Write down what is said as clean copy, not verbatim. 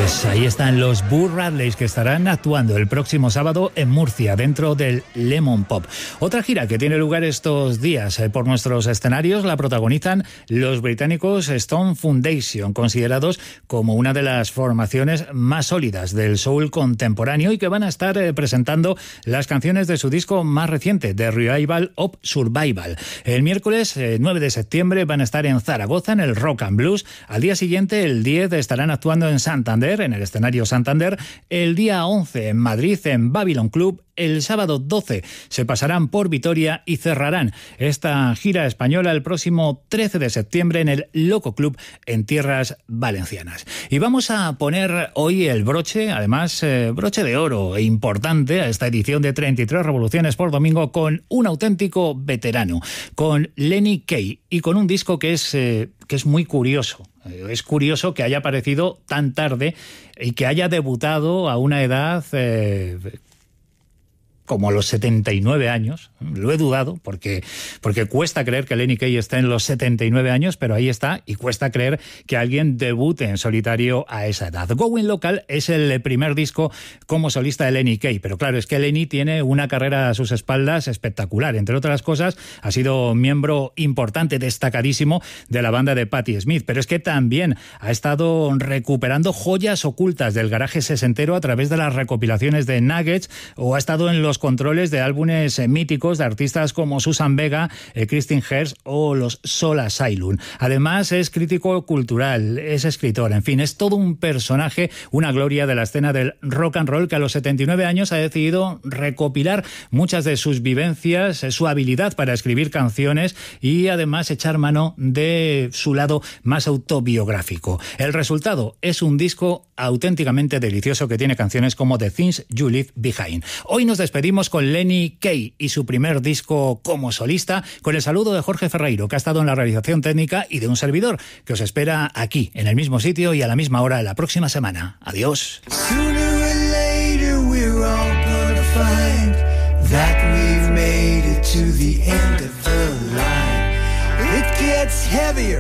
Pues ahí están los Boo Radleys, que estarán actuando el próximo sábado en Murcia, dentro del Lemon Pop. Otra gira que tiene lugar estos días por nuestros escenarios la protagonizan los británicos Stone Foundation, considerados como una de las formaciones más sólidas del soul contemporáneo, y que van a estar presentando las canciones de su disco más reciente, The Revival of Survival. El miércoles 9 de septiembre van a estar en Zaragoza, en el Rock and Blues. Al día siguiente, el 10, estarán actuando en Santander, en el escenario Santander. El día 11 en Madrid, en Babylon Club. El sábado 12 se pasarán por Vitoria y cerrarán esta gira española el próximo 13 de septiembre en el Loco Club, en tierras valencianas. Y vamos a poner hoy el broche, además broche de oro e importante, a esta edición de 33 Revoluciones por Domingo, con un auténtico veterano, con Lenny Kaye, y con un disco que es muy curioso. Es curioso que haya aparecido tan tarde y que haya debutado a una edad como a los 79 años. Lo he dudado porque cuesta creer que Lenny Kaye esté en los 79 años, pero ahí está, y cuesta creer que alguien debute en solitario a esa edad. Going Local es el primer disco como solista de Lenny Kaye, pero claro, es que Lenny tiene una carrera a sus espaldas espectacular. Entre otras cosas, ha sido miembro importante, destacadísimo, de la banda de Patti Smith, pero es que también ha estado recuperando joyas ocultas del garaje sesentero a través de las recopilaciones de Nuggets, o ha estado en los controles de álbumes míticos de artistas como Susan Vega, Christine Hertz o los Soul Asylum. Además, es crítico cultural, es escritor, en fin, es todo un personaje, una gloria de la escena del rock and roll, que a los 79 años ha decidido recopilar muchas de sus vivencias, su habilidad para escribir canciones y además echar mano de su lado más autobiográfico. El resultado es un disco auténticamente delicioso que tiene canciones como The Things You Leave Behind. Hoy nos despedimos con Lenny Kaye y su primer disco como solista, con el saludo de Jorge Ferreiro, que ha estado en la realización técnica, y de un servidor que os espera aquí, en el mismo sitio y a la misma hora, la próxima semana. Adiós. Heavier